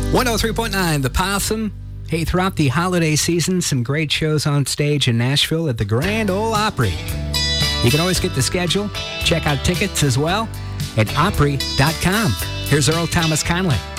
103.9 The Possum. Hey, throughout the holiday season, some great shows on stage in Nashville at the Grand Ole Opry. You can always get the schedule, check out tickets as well at Opry.com. Here's Earl Thomas Conley.